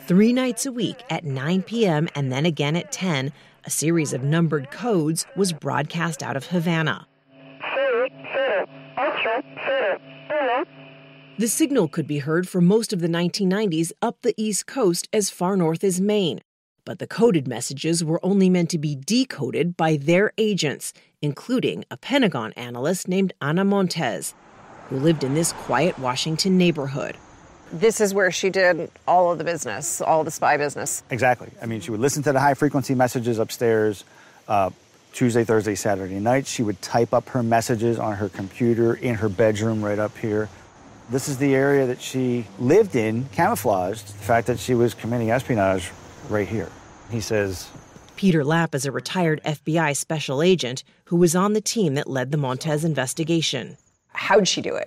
3 nights a week at 9 p.m. and then again at 10, a series of numbered codes was broadcast out of Havana. The signal could be heard for most of the 1990s up the East Coast as far north as Maine. But the coded messages were only meant to be decoded by their agents, including a Pentagon analyst named Ana Montes, who lived in this quiet Washington neighborhood. This is where she did all of the business, all the spy business. Exactly. I mean, she would listen to the high-frequency messages upstairs Tuesday, Thursday, Saturday nights. She would type up her messages on her computer in her bedroom right up here. This is the area that she lived in, camouflaged, the fact that she was committing espionage right here. He says... Peter Lapp is a retired FBI special agent who was on the team that led the Montes investigation. How'd she do it?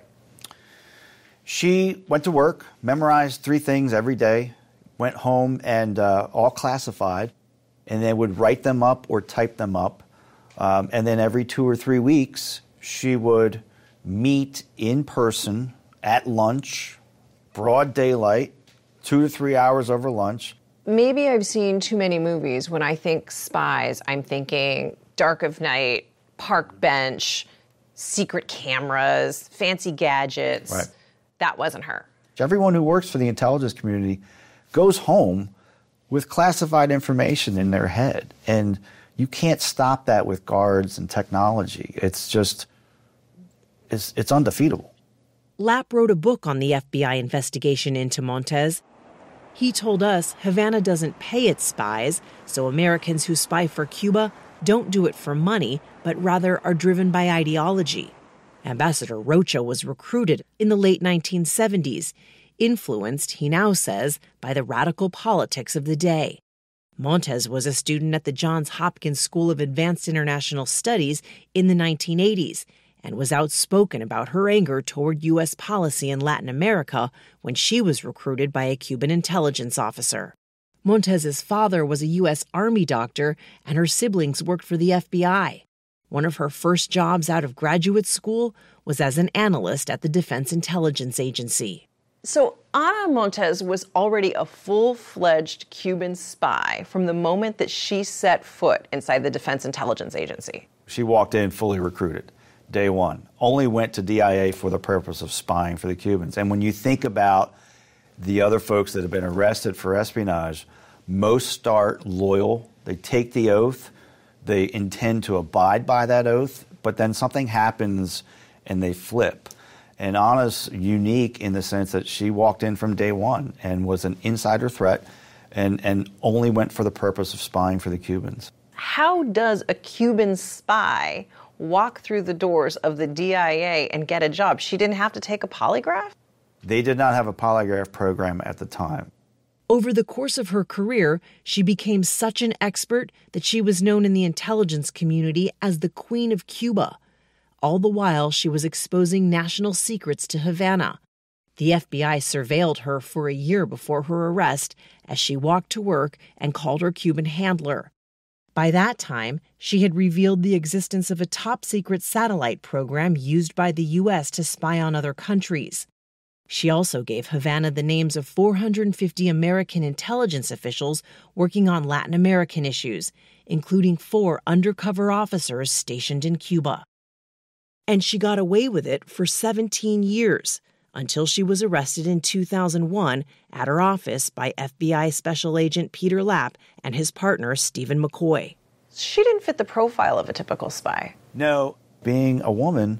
She went to work, memorized 3 things every day, went home and all classified, and then would write them up or type them up. And then every 2 or 3 weeks, she would meet in person at lunch, broad daylight, 2 to 3 hours over lunch. Maybe I've seen too many movies. When I think spies, I'm thinking Dark of Night, Park Bench, secret cameras, fancy gadgets. Right. That wasn't her. Everyone who works for the intelligence community goes home with classified information in their head. And you can't stop that with guards and technology. It's just, it's undefeatable. Lapp wrote a book on the FBI investigation into Montes. He told us Havana doesn't pay its spies, so Americans who spy for Cuba don't do it for money, but rather are driven by ideology. Ambassador Rocha was recruited in the late 1970s, influenced, he now says, by the radical politics of the day. Montes was a student at the Johns Hopkins School of Advanced International Studies in the 1980s and was outspoken about her anger toward U.S. policy in Latin America when she was recruited by a Cuban intelligence officer. Montes's father was a U.S. Army doctor, and her siblings worked for the FBI. One of her first jobs out of graduate school was as an analyst at the Defense Intelligence Agency. So Ana Montes was already a full-fledged Cuban spy from the moment that she set foot inside the Defense Intelligence Agency. She walked in fully recruited, day one. Only went to DIA for the purpose of spying for the Cubans. And when you think about the other folks that have been arrested for espionage, most start loyal. They take the oath. They intend to abide by that oath, but then something happens and they flip. And Ana's unique in the sense that she walked in from day one and was an insider threat and only went for the purpose of spying for the Cubans. How does a Cuban spy walk through the doors of the DIA and get a job? She didn't have to take a polygraph? They did not have a polygraph program at the time. Over the course of her career, she became such an expert that she was known in the intelligence community as the Queen of Cuba. All the while, she was exposing national secrets to Havana. The FBI surveilled her for a year before her arrest as she walked to work and called her Cuban handler. By that time, she had revealed the existence of a top-secret satellite program used by the U.S. to spy on other countries. She also gave Havana the names of 450 American intelligence officials working on Latin American issues, including 4 undercover officers stationed in Cuba. And she got away with it for 17 years, until she was arrested in 2001 at her office by FBI Special Agent Peter Lapp and his partner Stephen McCoy. She didn't fit the profile of a typical spy. No, being a woman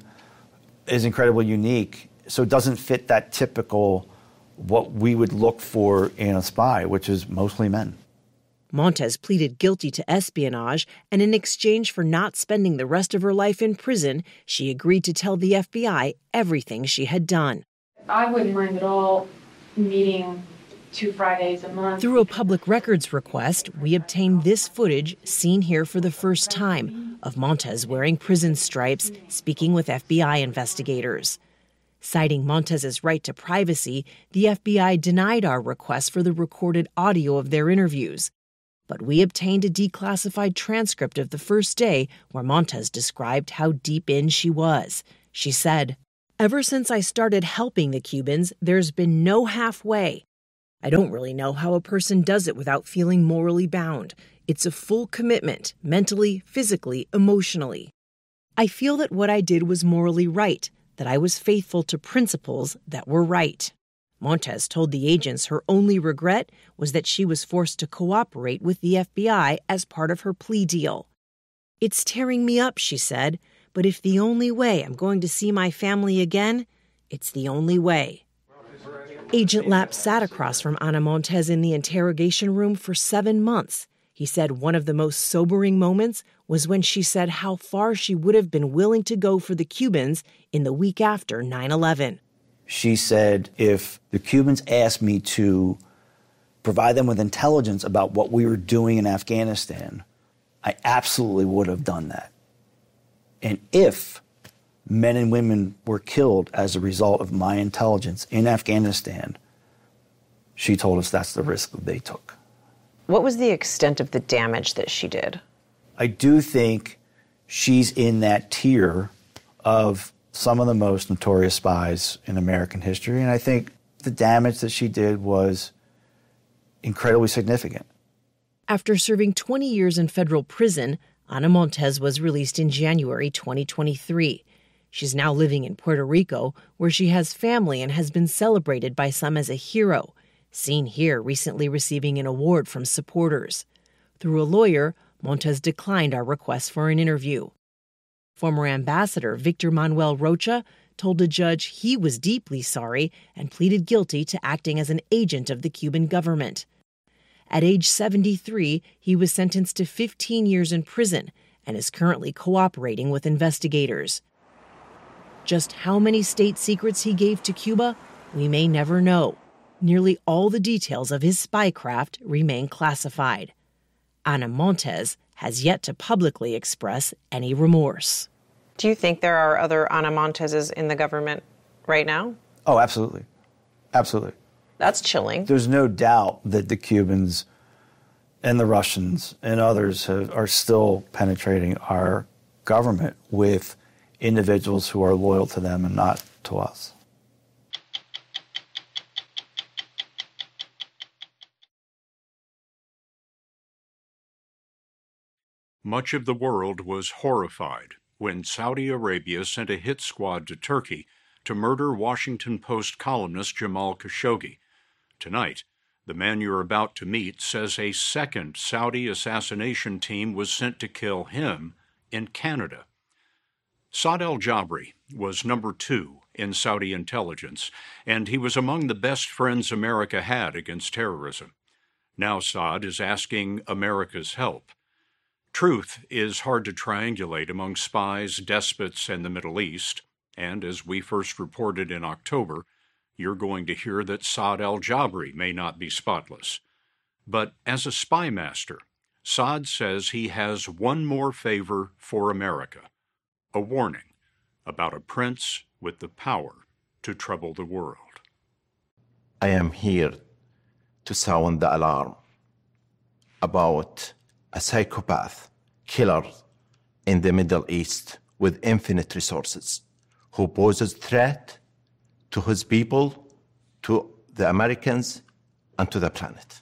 is incredibly unique. So it doesn't fit that typical what we would look for in a spy, which is mostly men. Montes pleaded guilty to espionage, and in exchange for not spending the rest of her life in prison, she agreed to tell the FBI everything she had done. I wouldn't mind at all meeting 2 Fridays a month. Through a public records request, we obtained this footage, seen here for the first time, of Montes wearing prison stripes, speaking with FBI investigators. Citing Montes's right to privacy, the FBI denied our request for the recorded audio of their interviews. But we obtained a declassified transcript of the first day where Montes described how deep in she was. She said, "Ever since I started helping the Cubans, there's been no halfway. I don't really know how a person does it without feeling morally bound. It's a full commitment, mentally, physically, emotionally. I feel that what I did was morally right, that I was faithful to principles that were right. Montes told the agents her only regret was that she was forced to cooperate with the FBI as part of her plea deal. It's tearing me up, she said, but if the only way I'm going to see my family again, it's the only way. Agent Lapp sat across from Ana Montes in the interrogation room for 7 months. He said one of the most sobering moments was when she said how far she would have been willing to go for the Cubans in the week after 9/11. She said, if the Cubans asked me to provide them with intelligence about what we were doing in Afghanistan, I absolutely would have done that. And if men and women were killed as a result of my intelligence in Afghanistan, she told us that's the risk that they took. What was the extent of the damage that she did? I do think she's in that tier of some of the most notorious spies in American history, and I think the damage that she did was incredibly significant. After serving 20 years in federal prison, Ana Montes was released in January 2023. She's now living in Puerto Rico, where she has family and has been celebrated by some as a hero, seen here recently receiving an award from supporters. Through a lawyer, Montes declined our request for an interview. Former Ambassador Victor Manuel Rocha told a judge he was deeply sorry and pleaded guilty to acting as an agent of the Cuban government. At age 73, he was sentenced to 15 years in prison and is currently cooperating with investigators. Just how many state secrets he gave to Cuba, we may never know. Nearly all the details of his spycraft remain classified. Ana Montes has yet to publicly express any remorse. Do you think there are other Ana Monteses in the government right now? Oh, absolutely. Absolutely. That's chilling. There's no doubt that the Cubans and the Russians and others are still penetrating our government with individuals who are loyal to them and not to us. Much of the world was horrified when Saudi Arabia sent a hit squad to Turkey to murder Washington Post columnist Jamal Khashoggi. Tonight, the man you're about to meet says a second Saudi assassination team was sent to kill him in Canada. Saad al-Jabri was number 2 in Saudi intelligence, and he was among the best friends America had against terrorism. Now Saad is asking America's help. Truth is hard to triangulate among spies, despots, and the Middle East, and as we first reported in October, you're going to hear that Saad al-Jabri may not be spotless. But as a spy master, Saad says he has one more favor for America, a warning about a prince with the power to trouble the world. I am here to sound the alarm about a psychopath killer in the Middle East with infinite resources who poses threat to his people, to the Americans, and to the planet.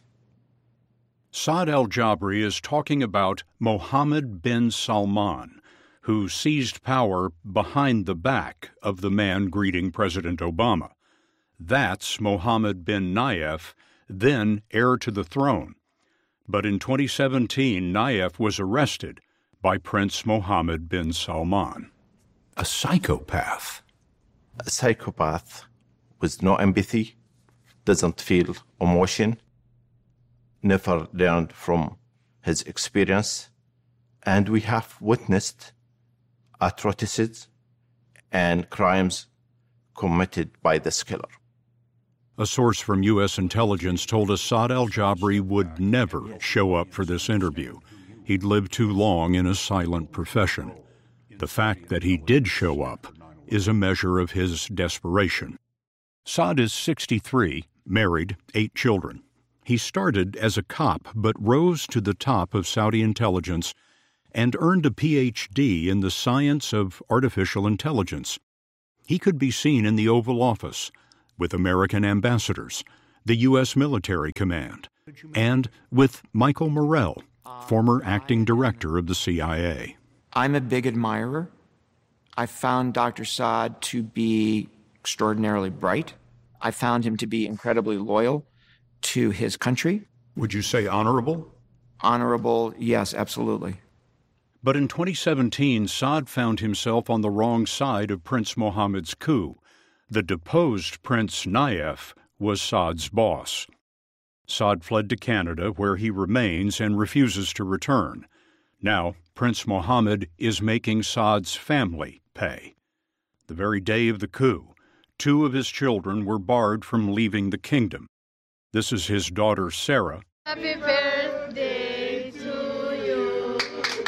Saad al-Jabri is talking about Mohammed bin Salman, who seized power behind the back of the man greeting President Obama. That's Mohammed bin Nayef, then heir to the throne. But in 2017, Nayef was arrested by Prince Mohammed bin Salman. A psychopath. A psychopath with no empathy, doesn't feel emotion, never learned from his experience, and we have witnessed atrocities and crimes committed by this killer. A source from U.S. intelligence told us Saad al-Jabri would never show up for this interview. He'd lived too long in a silent profession. The fact that he did show up is a measure of his desperation. Saad is 63, married, 8 children. He started as a cop but rose to the top of Saudi intelligence and earned a Ph.D. in the science of artificial intelligence. He could be seen in the Oval Office with American ambassadors, the U.S. Military Command, and with Michael Morrell, former acting director of the CIA. I'm a big admirer. I found Dr. Saad to be extraordinarily bright. I found him to be incredibly loyal to his country. Would you say honorable? Honorable, yes, absolutely. But in 2017, Saad found himself on the wrong side of Prince Mohammed's coup. The deposed Prince Nayef was Saad's boss. Saad fled to Canada, where he remains and refuses to return. Now, Prince Mohammed is making Saad's family pay. The very day of the coup, 2 of his children were barred from leaving the kingdom. This is his daughter, Sarah. Happy birthday to you.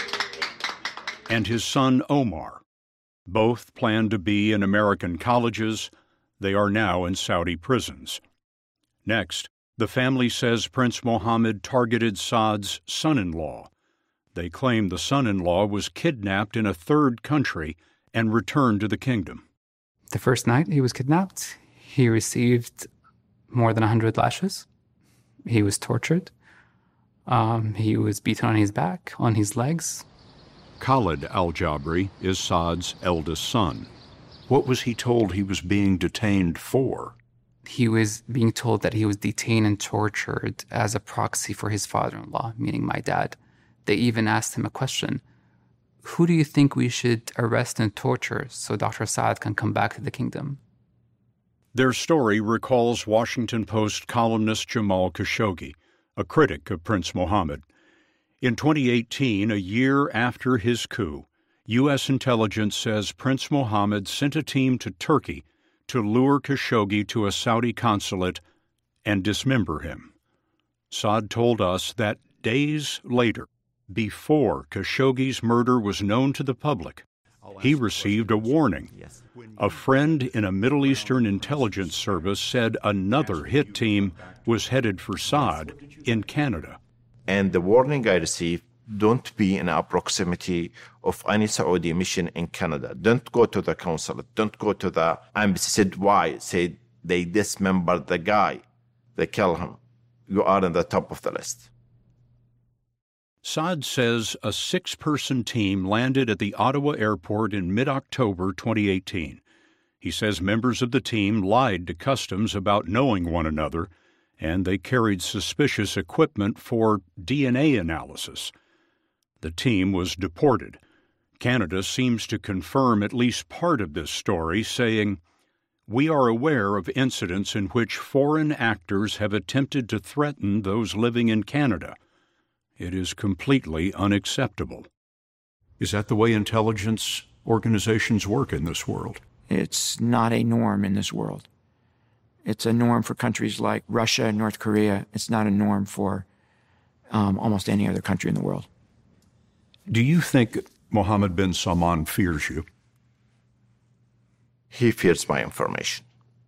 And his son, Omar. Both plan to be in American colleges. They are now in Saudi prisons. Next, the family says Prince Mohammed targeted Saad's son-in-law. They claim the son-in-law was kidnapped in a third country and returned to the kingdom. The first night he was kidnapped, he received more than 100 lashes. He was tortured. He was beaten on his back, on his legs. Khalid al-Jabri is Saad's eldest son. What was he told he was being detained for? He was being told that he was detained and tortured as a proxy for his father-in-law, meaning my dad. They even asked him a question. Who do you think we should arrest and torture so Dr. Saad can come back to the kingdom? Their story recalls Washington Post columnist Jamal Khashoggi, a critic of Prince Mohammed. In 2018, a year after his coup, U.S. intelligence says Prince Mohammed sent a team to Turkey to lure Khashoggi to a Saudi consulate and dismember him. Saad told us that days later, before Khashoggi's murder was known to the public, he received a warning. A friend in a Middle Eastern intelligence service said another hit team was headed for Saad in Canada. And the warning I received, don't be in proximity of any Saudi mission in Canada. Don't go to the consulate. Don't go to the embassy. Said, why? Said, they dismembered the guy. They kill him. You are in the top of the list. Saad says a 6-person team landed at the Ottawa airport in mid-October 2018. He says members of the team lied to customs about knowing one another, and they carried suspicious equipment for DNA analysis. The team was deported. Canada seems to confirm at least part of this story, saying, "We are aware of incidents in which foreign actors have attempted to threaten those living in Canada. It is completely unacceptable." Is that the way intelligence organizations work in this world? It's not a norm in this world. It's a norm for countries like Russia and North Korea. It's not a norm for almost any other country in the world. Do you think Mohammed bin Salman fears you? He fears my information.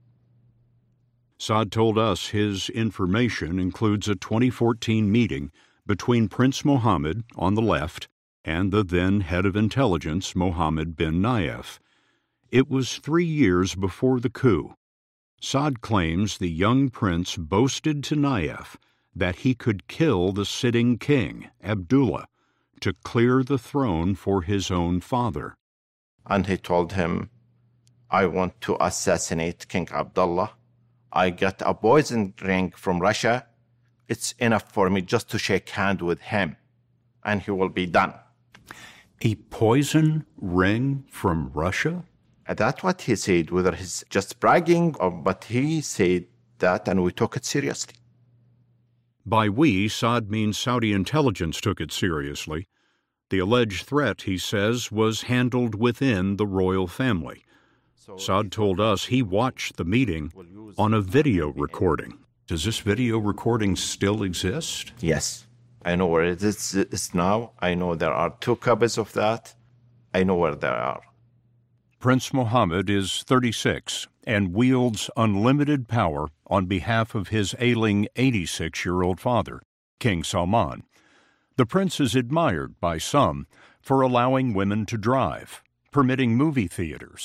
Saad told us his information includes a 2014 meeting between Prince Mohammed on the left and the then head of intelligence, Mohammed bin Nayef. It was 3 years before the coup. Saad claims the young prince boasted to Nayef that he could kill the sitting king, Abdullah, to clear the throne for his own father. And he told him, I want to assassinate King Abdullah. I got a poison ring from Russia. It's enough for me just to shake hands with him, and he will be done. A poison ring from Russia? And that's what he said, whether he's just bragging or, but he said that, and we took it seriously. By we, Saad means Saudi intelligence took it seriously. The alleged threat, he says, was handled within the royal family. Saad told us he watched the meeting on a video recording. Does this video recording still exist? Yes. I know where it is now. I know there are 2 copies of that. I know where they are. Prince Mohammed is 36 and wields unlimited power on behalf of his ailing 86-year-old father, King Salman. The prince is admired by some for allowing women to drive, permitting movie theaters,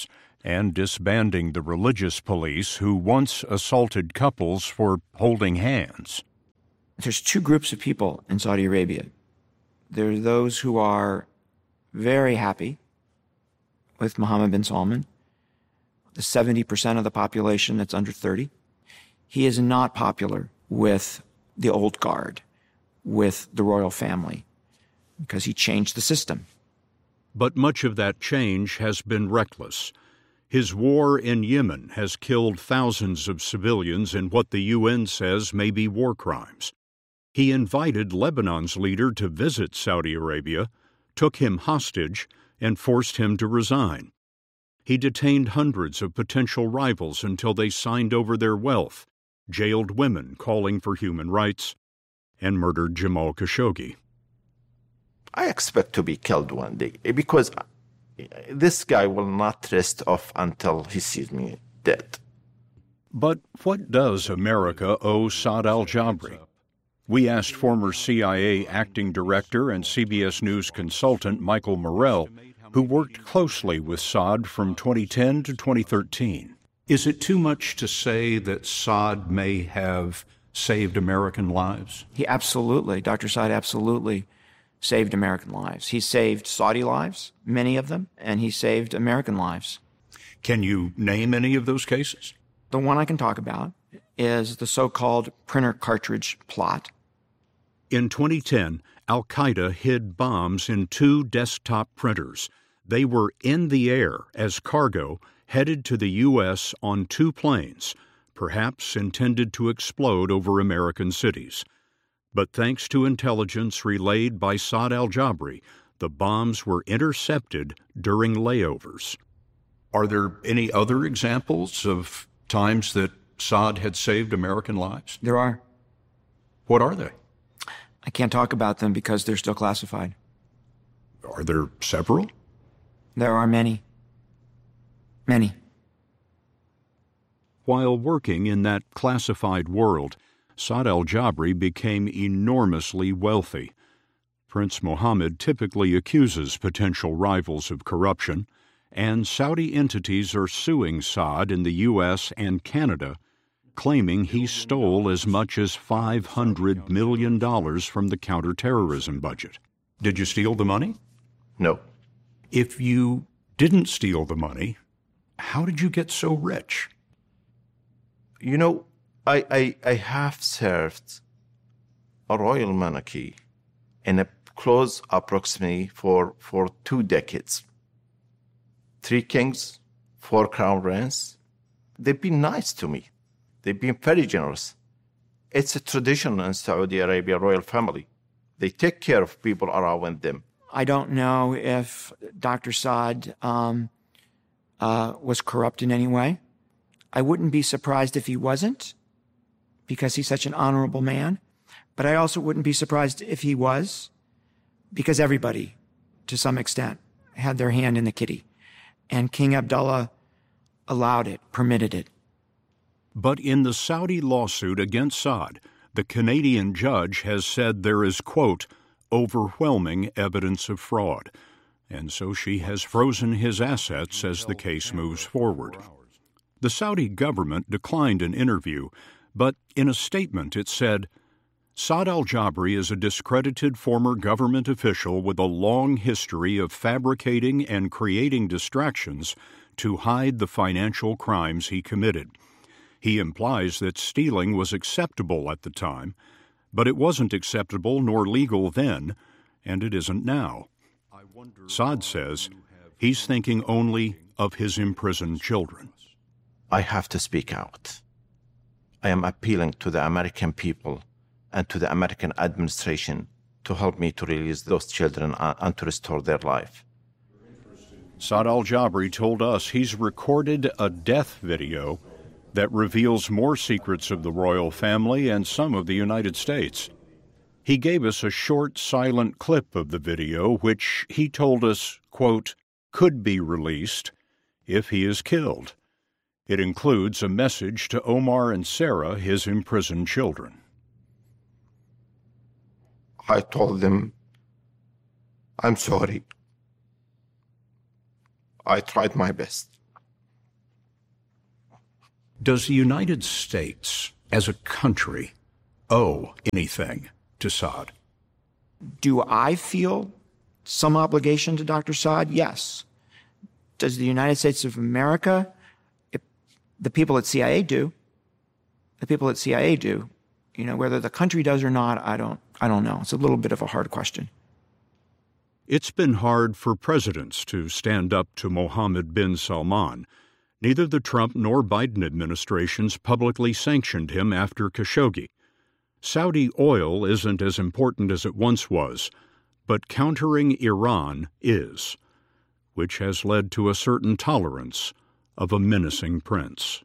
and disbanding the religious police who once assaulted couples for holding hands. There's two groups of people in Saudi Arabia. There are those who are very happy with Mohammed bin Salman, the 70% of the population that's under 30. He is not popular with the old guard, with the royal family, because he changed the system. But much of that change has been reckless. His war in Yemen has killed thousands of civilians in what the UN says may be war crimes. He invited Lebanon's leader to visit Saudi Arabia, took him hostage, and forced him to resign. He detained hundreds of potential rivals until they signed over their wealth, jailed women calling for human rights, and murdered Jamal Khashoggi. I expect to be killed one day because this guy will not rest off until he sees me dead. But what does America owe Saad al-Jabri? We asked former CIA acting director and CBS News consultant Michael Morrell, who worked closely with Saad from 2010 to 2013. Is it too much to say that Saad may have saved American lives? Dr. Saad absolutely saved American lives. He saved Saudi lives, many of them, and he saved American lives. Can you name any of those cases? The one I can talk about is the so-called printer cartridge plot. In 2010, Al-Qaeda hid bombs in 2 desktop printers. They were in the air as cargo headed to the U.S. on 2 planes, perhaps intended to explode over American cities. But thanks to intelligence relayed by Saad al-Jabri, the bombs were intercepted during layovers. Are there any other examples of times that Saad had saved American lives? There are. What are they? I can't talk about them because they're still classified. Are there several? There are many. Many. While working in that classified world, Saad al-Jabri became enormously wealthy. Prince Mohammed typically accuses potential rivals of corruption, and Saudi entities are suing Saad in the U.S. and Canada, claiming he stole as much as $500 million from the counterterrorism budget. Did you steal the money? No. If you didn't steal the money, how did you get so rich? You know, I have served a royal monarchy in a close approximately for 2 decades. 3 kings, 4 crown princes. They've been nice to me. They've been very generous. It's a tradition in Saudi Arabia royal family. They take care of people around them. I don't know if Dr. Saad was corrupt in any way. I wouldn't be surprised if he wasn't, because he's such an honorable man. But I also wouldn't be surprised if he was, because everybody, to some extent, had their hand in the kitty. And King Abdullah allowed it, permitted it. But in the Saudi lawsuit against Saad, the Canadian judge has said there is, quote, overwhelming evidence of fraud, and so she has frozen his assets as the case moves forward. The Saudi government declined an interview, but in a statement it said, Saad al-Jabri is a discredited former government official with a long history of fabricating and creating distractions to hide the financial crimes he committed. He implies that stealing was acceptable at the time, but it wasn't acceptable nor legal then, and it isn't now. Saad says he's thinking only of his imprisoned children. I have to speak out. I am appealing to the American people and to the American administration to help me to release those children and to restore their life. Saad al-Jabri told us he's recorded a death video that reveals more secrets of the royal family and some of the United States. He gave us a short, silent clip of the video, which he told us, quote, could be released if he is killed. It includes a message to Omar and Sarah, his imprisoned children. I told them, I'm sorry. I tried my best. Does the United States, as a country, owe anything to Saad? Do I feel some obligation to Dr. Saad? Yes. Does the United States of America? The people at CIA do. The people at CIA do. You know, whether the country does or not, I don't know. It's a little bit of a hard question. It's been hard for presidents to stand up to Mohammed bin Salman. Neither the Trump nor Biden administrations publicly sanctioned him after Khashoggi. Saudi oil isn't as important as it once was, but countering Iran is, which has led to a certain tolerance of a menacing prince.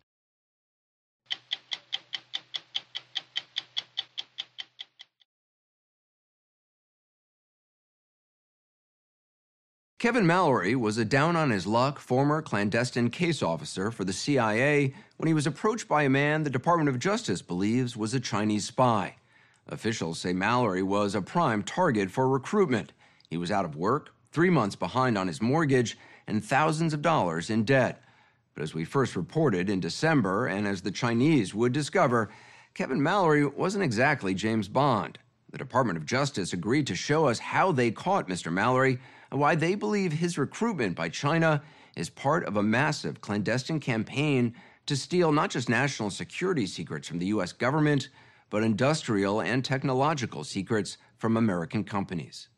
Kevin Mallory was a down-on-his-luck former clandestine case officer for the CIA when he was approached by a man the Department of Justice believes was a Chinese spy. Officials say Mallory was a prime target for recruitment. He was out of work, 3 months behind on his mortgage, and thousands of dollars in debt. But as we first reported in December, and as the Chinese would discover, Kevin Mallory wasn't exactly James Bond. The Department of Justice agreed to show us how they caught Mr. Mallory and why they believe his recruitment by China is part of a massive clandestine campaign to steal not just national security secrets from the U.S. government, but industrial and technological secrets from American companies.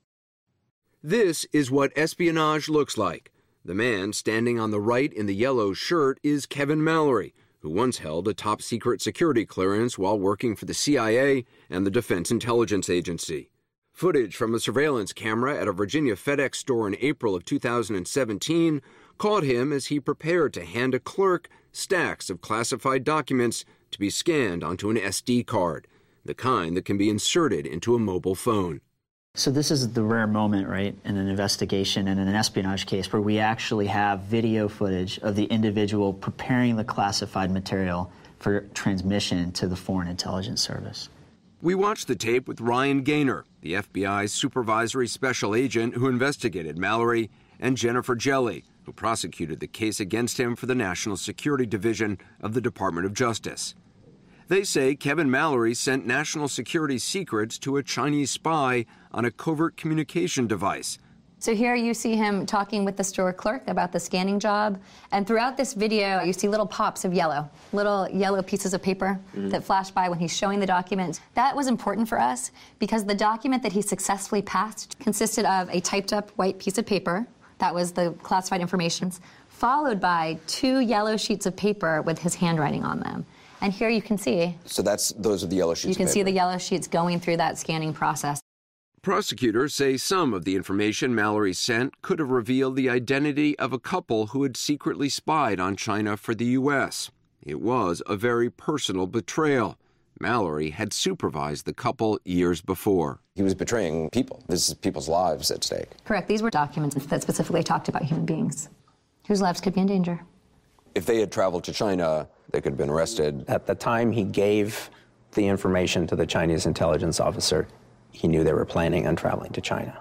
This is what espionage looks like. The man standing on the right in the yellow shirt is Kevin Mallory, who once held a top-secret security clearance while working for the CIA and the Defense Intelligence Agency. Footage from a surveillance camera at a Virginia FedEx store in April of 2017 caught him as he prepared to hand a clerk stacks of classified documents to be scanned onto an SD card, the kind that can be inserted into a mobile phone. So this is the rare moment, right, in an investigation and in an espionage case where we actually have video footage of the individual preparing the classified material for transmission to the Foreign Intelligence Service. We watched the tape with Ryan Gaynor, the FBI's supervisory special agent who investigated Mallory, and Jennifer Jelly, who prosecuted the case against him for the National Security Division of the Department of Justice. They say Kevin Mallory sent national security secrets to a Chinese spy on a covert communication device. So here you see him talking with the store clerk about the scanning job. And throughout this video, you see little pops of yellow, little yellow pieces of paper that flash by when he's showing the document. That was important for us because the document that he successfully passed consisted of a typed up white piece of paper. That was the classified information, followed by 2 yellow sheets of paper with his handwriting on them. And here you can see. So those are the yellow sheets. You can see the yellow sheets going through that scanning process. Prosecutors say some of the information Mallory sent could have revealed the identity of a couple who had secretly spied on China for the U.S. It was a very personal betrayal. Mallory had supervised the couple years before. He was betraying people. This is people's lives at stake. Correct. These were documents that specifically talked about human beings whose lives could be in danger. If they had traveled to China, they could have been arrested. At the time he gave the information to the Chinese intelligence officer, he knew they were planning on traveling to China.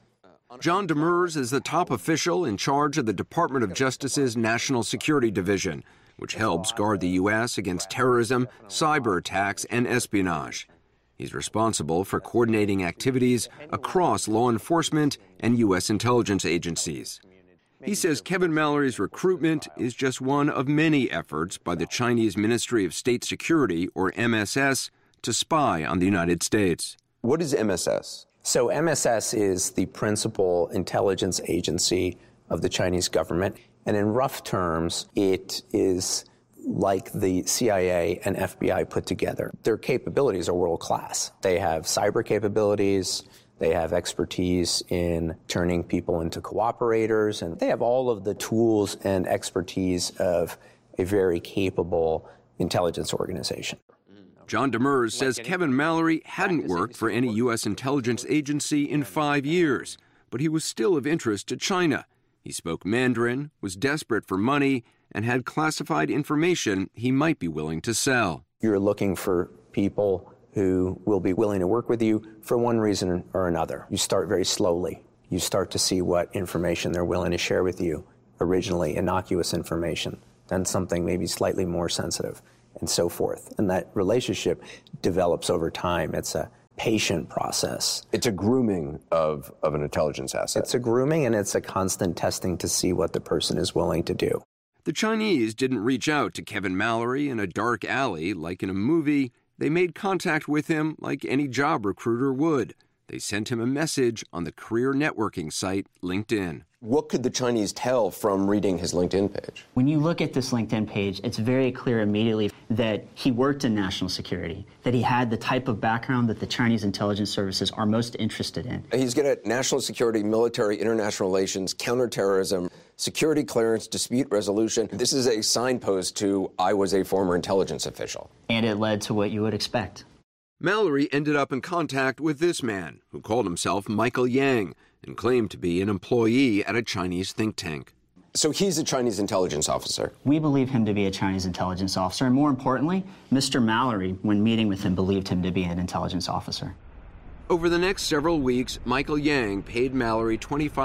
John Demers is the top official in charge of the Department of Justice's National Security Division, which helps guard the U.S. against terrorism, cyber attacks, and espionage. He's responsible for coordinating activities across law enforcement and U.S. intelligence agencies. He says Kevin Mallory's recruitment is just one of many efforts by the Chinese Ministry of State Security, or MSS, to spy on the United States. What is MSS? So MSS is the principal intelligence agency of the Chinese government. And in rough terms, it is like the CIA and FBI put together. Their capabilities are world class. They have cyber capabilities. They have expertise in turning people into cooperators. And they have all of the tools and expertise of a very capable intelligence organization. John Demers says Kevin Mallory hadn't worked for any U.S. intelligence agency in 5 years, but he was still of interest to China. He spoke Mandarin, was desperate for money, and had classified information he might be willing to sell. You're looking for people who will be willing to work with you for one reason or another. You start very slowly. You start to see what information they're willing to share with you, originally innocuous information, than something maybe slightly more sensitive, and so forth. And that relationship develops over time. It's a patient process. It's a grooming of an intelligence asset. It's a grooming, and it's a constant testing to see what the person is willing to do. The Chinese didn't reach out to Kevin Mallory in a dark alley like in a movie. They made contact with him like any job recruiter would. They sent him a message on the career networking site LinkedIn. What could the Chinese tell from reading his LinkedIn page? When you look at this LinkedIn page, it's very clear immediately that he worked in national security, that he had the type of background that the Chinese intelligence services are most interested in. He's good at national security, military, international relations, counterterrorism, security clearance, dispute resolution. This is a signpost to, I was a former intelligence official. And it led to what you would expect. Mallory ended up in contact with this man, who called himself Michael Yang, and claimed to be an employee at a Chinese think tank. So he's a Chinese intelligence officer? We believe him to be a Chinese intelligence officer, and more importantly, Mr. Mallory, when meeting with him, believed him to be an intelligence officer. Over the next several weeks, Michael Yang paid Mallory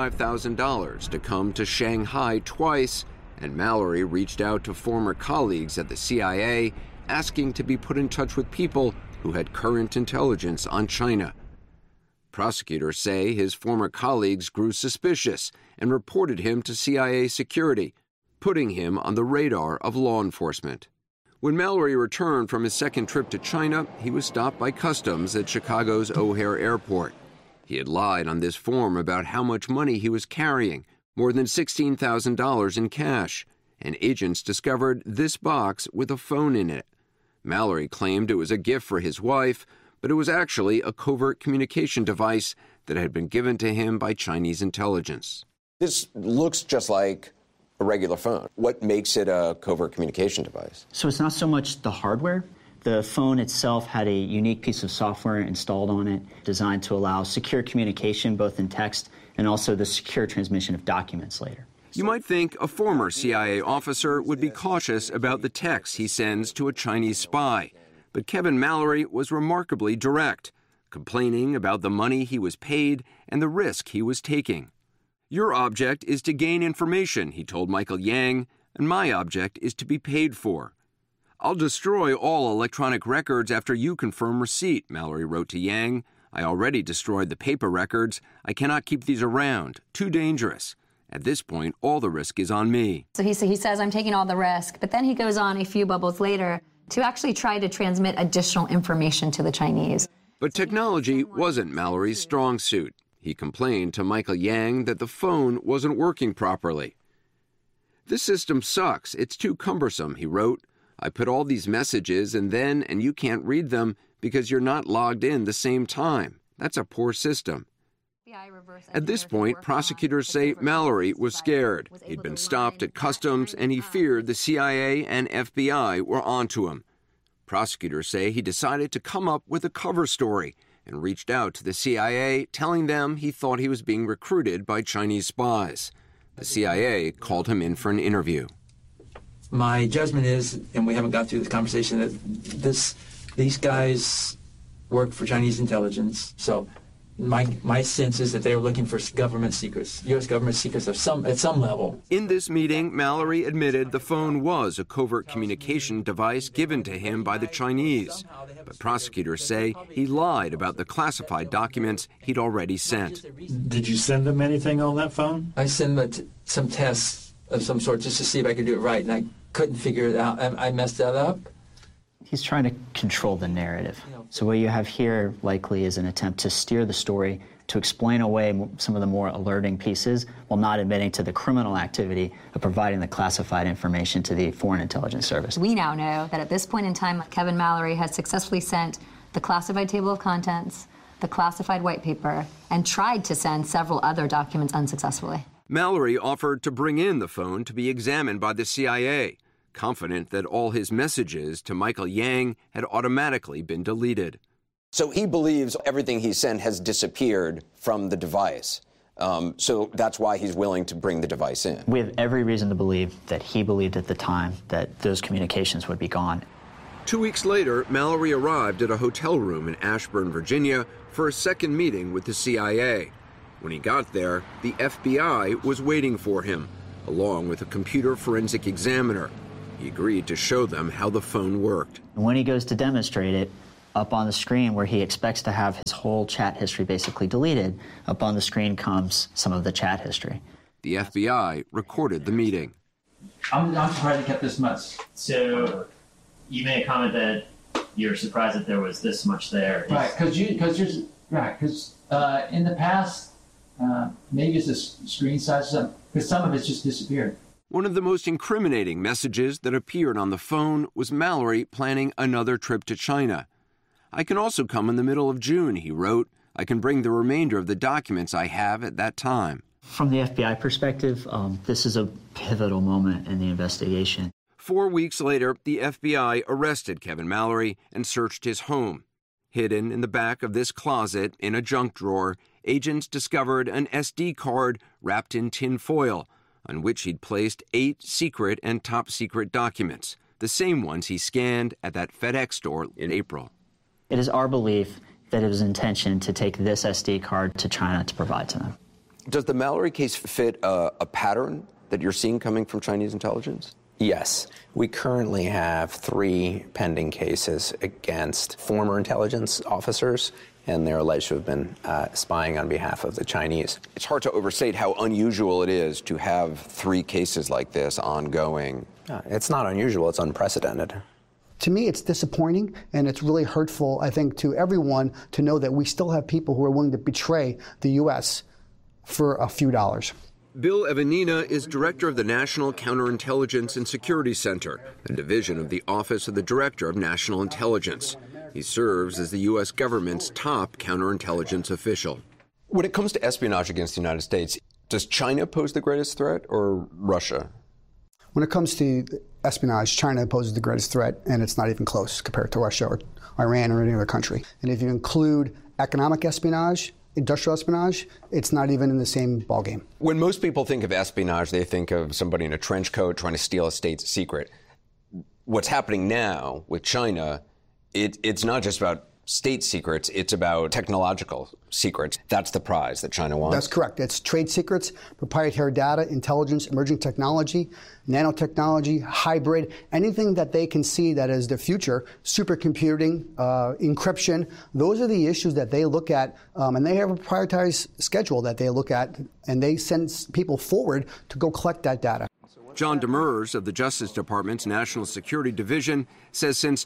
$25,000 to come to Shanghai twice, and Mallory reached out to former colleagues at the CIA, asking to be put in touch with people who had current intelligence on China. Prosecutors say his former colleagues grew suspicious and reported him to CIA security, putting him on the radar of law enforcement. When Mallory returned from his second trip to China, he was stopped by customs at Chicago's O'Hare Airport. He had lied on this form about how much money he was carrying, more than $16,000 in cash, and agents discovered this box with a phone in it. Mallory claimed it was a gift for his wife, but it was actually a covert communication device that had been given to him by Chinese intelligence. This looks just like a regular phone. What makes it a covert communication device? So it's not so much the hardware. The phone itself had a unique piece of software installed on it designed to allow secure communication both in text and also the secure transmission of documents later. You might think a former CIA officer would be cautious about the texts he sends to a Chinese spy. But Kevin Mallory was remarkably direct, complaining about the money he was paid and the risk he was taking. Your object is to gain information, he told Michael Yang, and my object is to be paid for. I'll destroy all electronic records after you confirm receipt, Mallory wrote to Yang. I already destroyed the paper records. I cannot keep these around. Too dangerous. At this point, all the risk is on me. So he says, I'm taking all the risk, but then he goes on a few bubbles later to actually try to transmit additional information to the Chinese. But technology wasn't Mallory's strong suit. He complained to Michael Yang that the phone wasn't working properly. This system sucks. It's too cumbersome, he wrote. I put all these messages and you can't read them because you're not logged in the same time. That's a poor system. At this point, prosecutors say Mallory was scared. He'd been stopped at customs and he feared the CIA and FBI were onto him. Prosecutors say he decided to come up with a cover story and reached out to the CIA, telling them he thought he was being recruited by Chinese spies. The CIA called him in for an interview. My judgment is, and we haven't got through this conversation, that these guys work for Chinese intelligence. So my sense is that they were looking for government secrets, U.S. government secrets at some level. In this meeting, Mallory admitted the phone was a covert communication device given to him by the Chinese. But prosecutors say he lied about the classified documents he'd already sent. Did you send them anything on that phone? I sent them some tests of some sort just to see if I could do it right, and I couldn't figure it out. I messed that up. He's trying to control the narrative. So what you have here likely is an attempt to steer the story, to explain away some of the more alerting pieces while not admitting to the criminal activity of providing the classified information to the Foreign Intelligence Service. We now know that at this point in time, Kevin Mallory has successfully sent the classified table of contents, the classified white paper, and tried to send several other documents unsuccessfully. Mallory offered to bring in the phone to be examined by the CIA, confident that all his messages to Michael Yang had automatically been deleted. So he believes everything he sent has disappeared from the device. So that's why he's willing to bring the device in. We have every reason to believe that he believed at the time that those communications would be gone. 2 weeks later, Mallory arrived at a hotel room in Ashburn, Virginia, for a second meeting with the CIA. When he got there, the FBI was waiting for him, along with a computer forensic examiner. He agreed to show them how the phone worked. When he goes to demonstrate it, up on the screen where he expects to have his whole chat history basically deleted, up on the screen comes some of the chat history. The FBI recorded the meeting. I'm surprised it kept this much. So you made a comment that you're surprised that there was this much there. Right, because in the past, maybe it's a screen size, because some of it's just disappeared. One of the most incriminating messages that appeared on the phone was Mallory planning another trip to China. I can also come in the middle of June, he wrote. I can bring the remainder of the documents I have at that time. From the FBI perspective, this is a pivotal moment in the investigation. 4 weeks later, the FBI arrested Kevin Mallory and searched his home. Hidden in the back of this closet in a junk drawer, agents discovered an SD card wrapped in tin foil, on which he'd placed 8 secret and top-secret documents, the same ones he scanned at that FedEx store in April. It is our belief that it was intention to take this SD card to China to provide to them. Does the Mallory case fit a pattern that you're seeing coming from Chinese intelligence? Yes. We currently have 3 pending cases against former intelligence officers, and they're alleged to have been spying on behalf of the Chinese. It's hard to overstate how unusual it is to have 3 cases like this ongoing. It's not unusual, it's unprecedented. To me, it's disappointing, and it's really hurtful, I think, to everyone to know that we still have people who are willing to betray the U.S. for a few dollars. Bill Evanina is director of the National Counterintelligence and Security Center, a division of the Office of the Director of National Intelligence. He serves as the U.S. government's top counterintelligence official. When it comes to espionage against the United States, does China pose the greatest threat or Russia? When it comes to espionage, China poses the greatest threat, and it's not even close compared to Russia or Iran or any other country. And if you include economic espionage, industrial espionage, it's not even in the same ballgame. When most people think of espionage, they think of somebody in a trench coat trying to steal a state's secret. What's happening now with China, it's not just about state secrets, it's about technological secrets. That's the prize that China wants. That's correct. It's trade secrets, proprietary data, intelligence, emerging technology, nanotechnology, hybrid, anything that they can see that is the future, supercomputing, encryption. Those are the issues that they look at, and they have a prioritized schedule that they look at, and they send people forward to go collect that data. John Demers of the Justice Department's National Security Division says since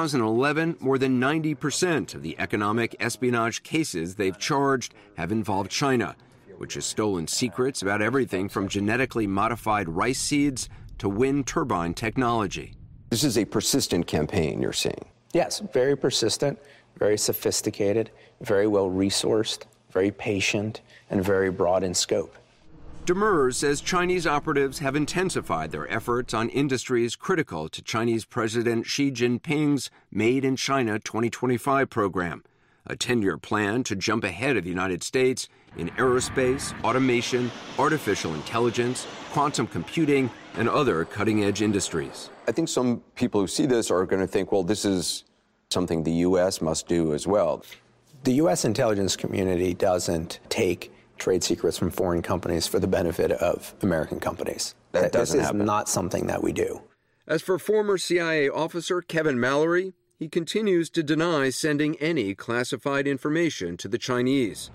2011, more than 90% of the economic espionage cases they've charged have involved China, which has stolen secrets about everything from genetically modified rice seeds to wind turbine technology. This is a persistent campaign you're seeing. Yes, very persistent, very sophisticated, very well resourced, very patient, and very broad in scope. Demers says Chinese operatives have intensified their efforts on industries critical to Chinese President Xi Jinping's Made in China 2025 program, a 10-year plan to jump ahead of the United States in aerospace, automation, artificial intelligence, quantum computing, and other cutting-edge industries. I think some people who see this are going to think, well, this is something the U.S. must do as well. The U.S. intelligence community doesn't take trade secrets from foreign companies for the benefit of American companies. This is not something that we do. As for former CIA officer Kevin Mallory, he continues to deny sending any classified information to the Chinese.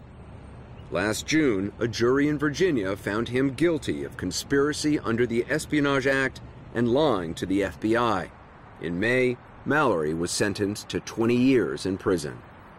Last June, a jury in Virginia found him guilty of conspiracy under the Espionage Act and lying to the FBI. In May, Mallory was sentenced to 20 years in prison.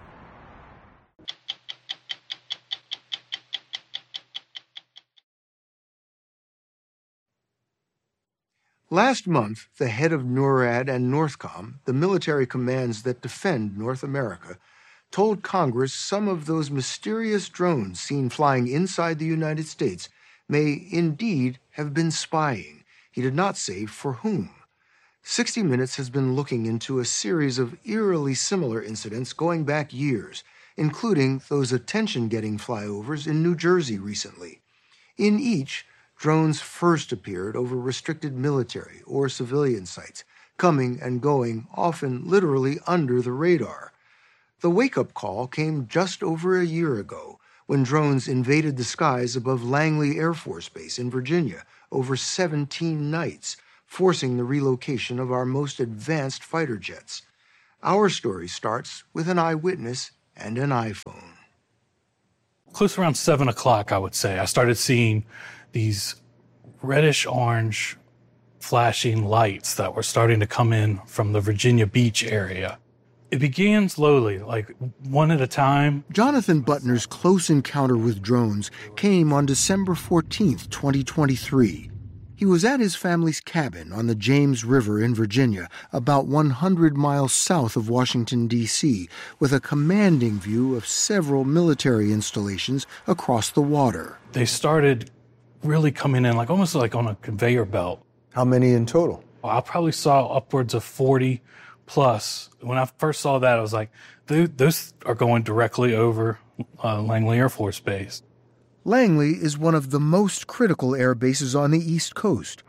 Last month, the head of NORAD and NORTHCOM, the military commands that defend North America, told Congress some of those mysterious drones seen flying inside the United States may indeed have been spying. He did not say for whom. 60 Minutes has been looking into a series of eerily similar incidents going back years, including those attention-getting flyovers in New Jersey recently. In each, drones first appeared over restricted military or civilian sites, coming and going, often literally under the radar. The wake-up call came just over a year ago, when drones invaded the skies above Langley Air Force Base in Virginia over 17 nights, forcing the relocation of our most advanced fighter jets. Our story starts with an eyewitness and an iPhone. Close around 7 o'clock, I would say, I started seeing these reddish-orange flashing lights that were starting to come in from the Virginia Beach area. It began slowly, like one at a time. Jonathan Butner's close encounter with drones came on December 14th, 2023. He was at his family's cabin on the James River in Virginia, about 100 miles south of Washington, D.C., with a commanding view of several military installations across the water. They started really coming in, like almost like on a conveyor belt. How many in total? I probably saw upwards of 40 plus. When I first saw that, I was like, those are going directly over Langley Air Force Base. Langley is one of the most critical air bases on the East Coast,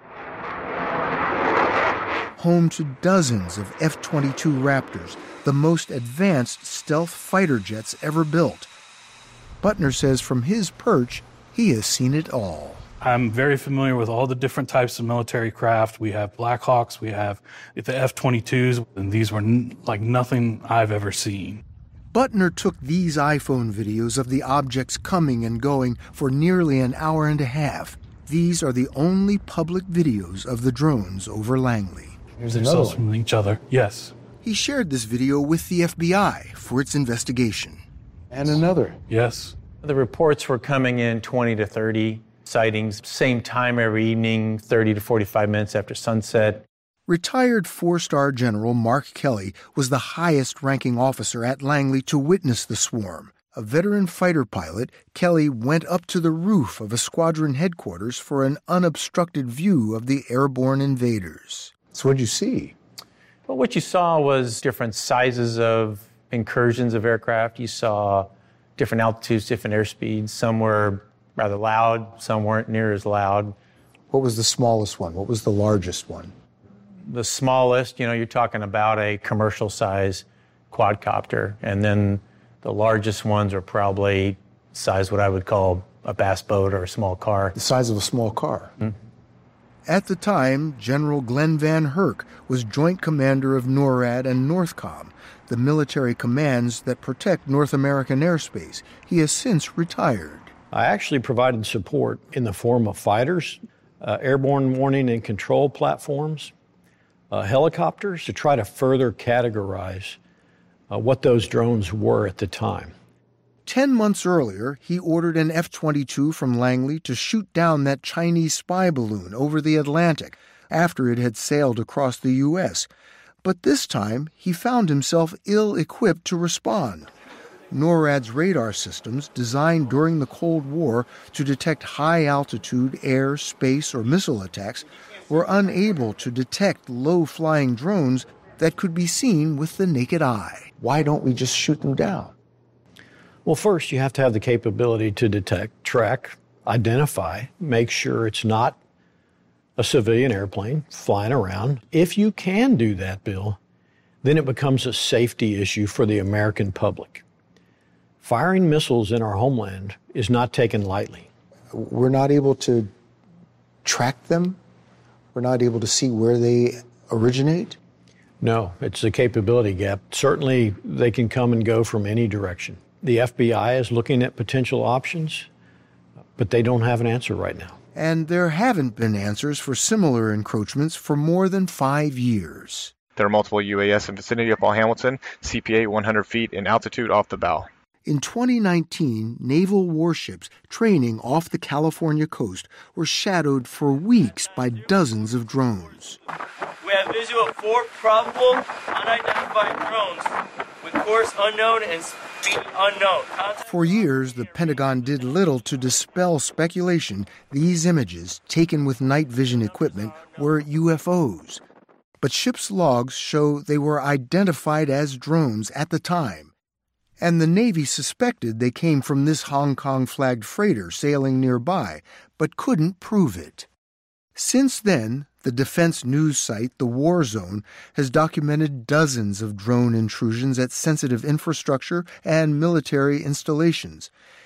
home to dozens of F-22 Raptors, the most advanced stealth fighter jets ever built. Butner says from his perch, he has seen it all. I'm very familiar with all the different types of military craft. We have Black Hawks, we have the F-22s, and these were like nothing I've ever seen. Butner took these iPhone videos of the objects coming and going for nearly an hour and a half. These are the only public videos of the drones over Langley. Here's another one. From each other, yes. He shared this video with the FBI for its investigation. And another. Yes. The reports were coming in 20 to 30 sightings, same time every evening, 30 to 45 minutes after sunset. Retired four-star General Mark Kelly was the highest-ranking officer at Langley to witness the swarm. A veteran fighter pilot, Kelly went up to the roof of a squadron headquarters for an unobstructed view of the airborne invaders. So what'd you see? Well, what you saw was different sizes of incursions of aircraft. You saw different altitudes, different airspeeds. Some were rather loud, some weren't near as loud. What was the smallest one? What was the largest one? The smallest, you're talking about a commercial size quadcopter, and then the largest ones are probably size what I would call a bass boat or a small car. The size of a small car. Mm-hmm. At the time, General Glenn Van Herk was Joint Commander of NORAD and NORTHCOM, the military commands that protect North American airspace. He has since retired. I actually provided support in the form of fighters, airborne warning and control platforms, helicopters, to try to further categorize what those drones were at the time. 10 months earlier, he ordered an F-22 from Langley to shoot down that Chinese spy balloon over the Atlantic after it had sailed across the U.S. But this time, he found himself ill-equipped to respond. NORAD's radar systems, designed during the Cold War to detect high-altitude air, space, or missile attacks, were unable to detect low-flying drones that could be seen with the naked eye. Why don't we just shoot them down? Well, first, you have to have the capability to detect, track, identify, make sure it's not a civilian airplane flying around. If you can do that, Bill, then it becomes a safety issue for the American public. Firing missiles in our homeland is not taken lightly. We're not able to track them? We're not able to see where they originate? No, it's a capability gap. Certainly, they can come and go from any direction. The FBI is looking at potential options, but they don't have an answer right now. And there haven't been answers for similar encroachments for more than 5 years. There are multiple UAS in vicinity of Paul Hamilton, CPA 100 feet in altitude off the bow. In 2019, naval warships training off the California coast were shadowed for weeks by dozens of drones. We have visual of 4 probable unidentified drones with course unknown and speed unknown. For years, the Pentagon did little to dispel speculation these images, taken with night vision equipment, were UFOs. But ships' logs show they were identified as drones at the time. And the Navy suspected they came from this Hong Kong-flagged freighter sailing nearby, but couldn't prove it. Since then, the defense news site The War Zone has documented dozens of drone intrusions at sensitive infrastructure and military installations.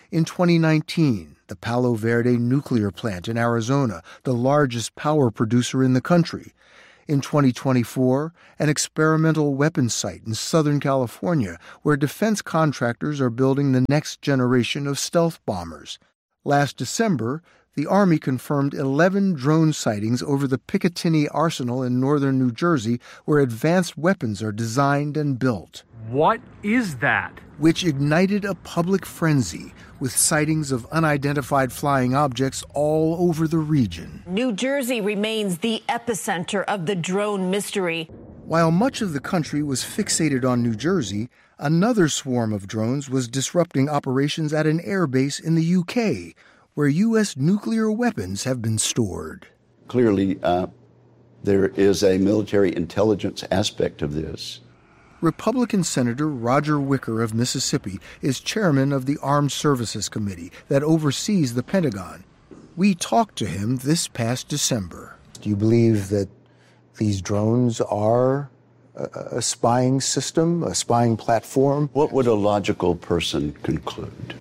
In 2019, the Palo Verde nuclear plant in Arizona, the largest power producer in the country. In 2024, an experimental weapons site in Southern California where defense contractors are building the next generation of stealth bombers. Last December, the Army confirmed 11 drone sightings over the Picatinny Arsenal in northern New Jersey, where advanced weapons are designed and built. What is that? Which ignited a public frenzy, with sightings of unidentified flying objects all over the region. New Jersey remains the epicenter of the drone mystery. While much of the country was fixated on New Jersey, another swarm of drones was disrupting operations at an airbase in the UK, where U.S. nuclear weapons have been stored. Clearly, there is a military intelligence aspect of this. Republican Senator Roger Wicker of Mississippi is chairman of the Armed Services Committee that oversees the Pentagon. We talked to him this past December. Do you believe that these drones are a spying system, a spying platform? What would a logical person conclude?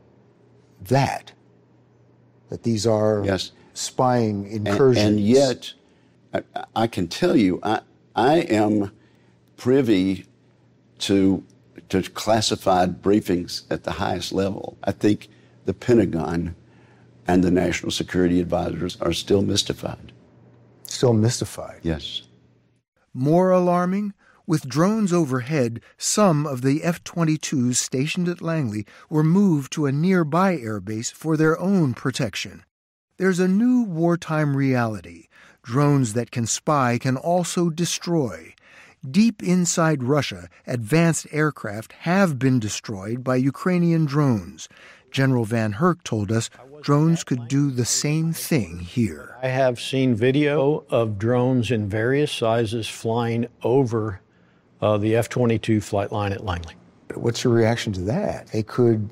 That these are spying incursions. And yet, I can tell you, I am privy to classified briefings at the highest level. I think the Pentagon and the National Security Advisors are still mystified. Still mystified? Yes. More alarming, with drones overhead, some of the F-22s stationed at Langley were moved to a nearby airbase for their own protection. There's a new wartime reality. Drones that can spy can also destroy. Deep inside Russia, advanced aircraft have been destroyed by Ukrainian drones. General Van Herk told us drones could do the same thing here. I have seen video of drones in various sizes flying over the F-22 flight line at Langley. What's your reaction to that? They could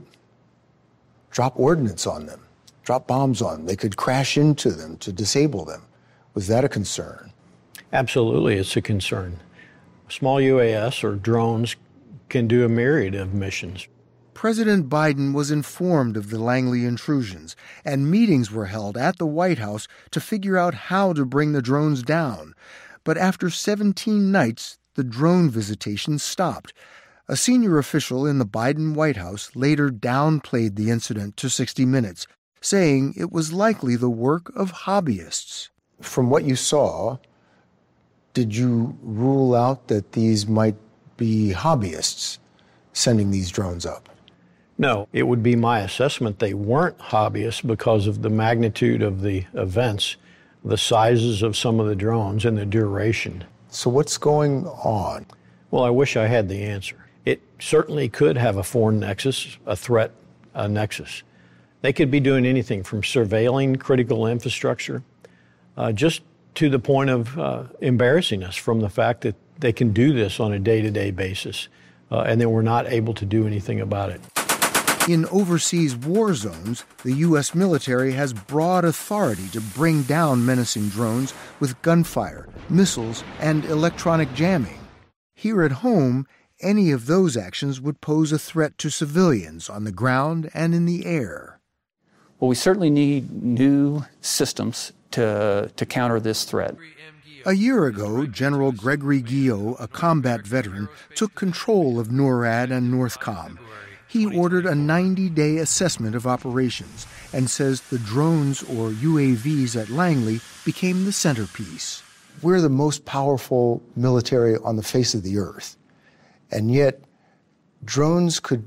drop ordnance on them, drop bombs on them. They could crash into them to disable them. Was that a concern? Absolutely, it's a concern. Small UAS or drones can do a myriad of missions. President Biden was informed of the Langley intrusions, and meetings were held at the White House to figure out how to bring the drones down. But after 17 nights, the drone visitations stopped. A senior official in the Biden White House later downplayed the incident to 60 Minutes, saying it was likely the work of hobbyists. From what you saw, did you rule out that these might be hobbyists sending these drones up? No, it would be my assessment they weren't hobbyists because of the magnitude of the events, the sizes of some of the drones, and the duration. So what's going on? Well, I wish I had the answer. It certainly could have a foreign nexus, a threat nexus. They could be doing anything from surveilling critical infrastructure, just to the point of embarrassing us from the fact that they can do this on a day-to-day basis, and that we're not able to do anything about it. In overseas war zones, the U.S. military has broad authority to bring down menacing drones with gunfire, missiles, and electronic jamming. Here at home, any of those actions would pose a threat to civilians on the ground and in the air. Well, we certainly need new systems to counter this threat. A year ago, General Gregory Guillot, a combat veteran, took control of NORAD and NORTHCOM. He ordered a 90-day assessment of operations and says the drones, or UAVs, at Langley became the centerpiece. We're the most powerful military on the face of the earth, and yet drones could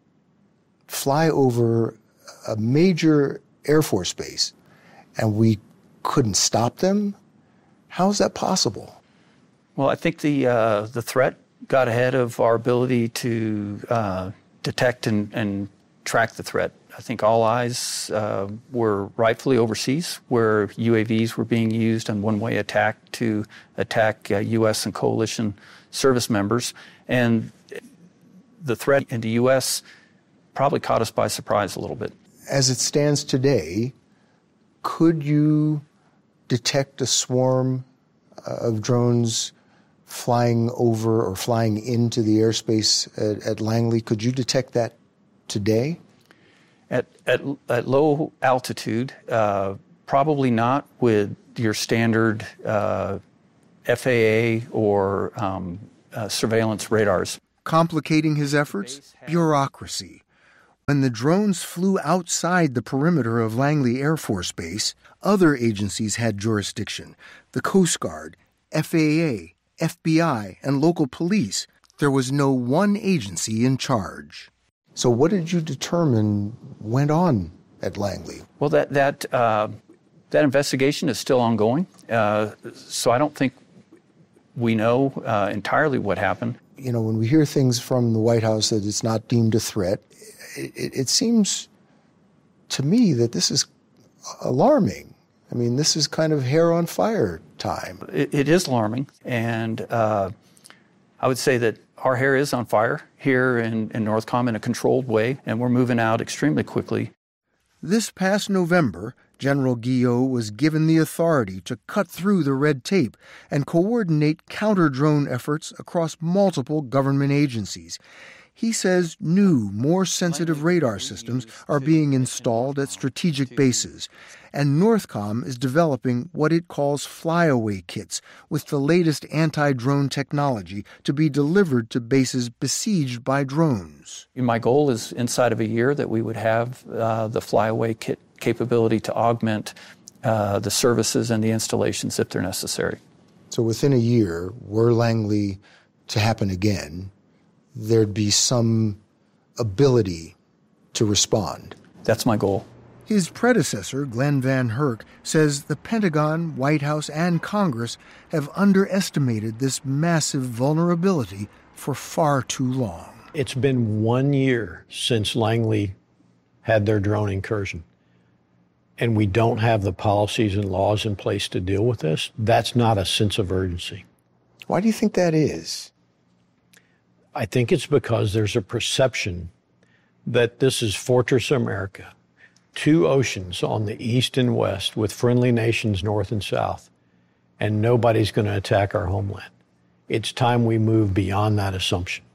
fly over a major Air Force base, and we couldn't stop them? How is that possible? Well, I think the threat got ahead of our ability to detect and track the threat. I think all eyes were rightfully overseas, where UAVs were being used on one-way attack to attack U.S. and coalition service members. And the threat in the U.S. probably caught us by surprise a little bit. As it stands today, could you detect a swarm of drones flying over or flying into the airspace at Langley? Could you detect that today? At low altitude, probably not with your standard FAA or surveillance radars. Complicating his efforts? Bureaucracy. When the drones flew outside the perimeter of Langley Air Force Base, other agencies had jurisdiction: the Coast Guard, FAA, FBI, and local police. There was no one agency in charge. So what did you determine went on at Langley? Well, that investigation is still ongoing, so I don't think we know entirely what happened. You know, when we hear things from the White House that it's not deemed a threat, it seems to me that this is alarming. I mean, this is kind of hair on fire time. It is alarming, and I would say that our hair is on fire here in NORTHCOM in a controlled way, and we're moving out extremely quickly. This past November, General Guillot was given the authority to cut through the red tape and coordinate counter-drone efforts across multiple government agencies. He says new, more sensitive radar systems are being installed at strategic bases, and NORTHCOM is developing what it calls flyaway kits with the latest anti-drone technology to be delivered to bases besieged by drones. My goal is inside of a year that we would have the flyaway kit capability to augment the services and the installations if they're necessary. So within a year, were Langley to happen again, there'd be some ability to respond. That's my goal. His predecessor, Glenn Van Herk, says the Pentagon, White House, and Congress have underestimated this massive vulnerability for far too long. It's been 1 year since Langley had their drone incursion, and we don't have the policies and laws in place to deal with this. That's not a sense of urgency. Why do you think that is? I think it's because there's a perception that this is Fortress America, 2 oceans on the east and west with friendly nations north and south, and nobody's going to attack our homeland. It's time we move beyond that assumption.